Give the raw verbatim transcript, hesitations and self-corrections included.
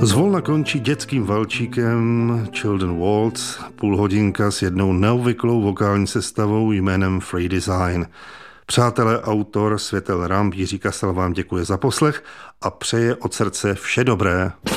Zvolna končí dětským valčíkem Children Waltz, půlhodinka s jednou neobvyklou vokální sestavou jménem Free Design. Přátelé, autor Světel Ramp Jiří Kasal vám děkuje za poslech a přeje od srdce vše dobré.